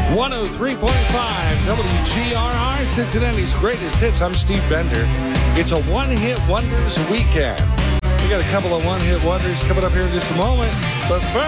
103.5 WGRR, Cincinnati's greatest hits. I'm Steve Bender. It's a one-hit wonders weekend. We got a couple of one-hit wonders coming up here in just a moment. But first,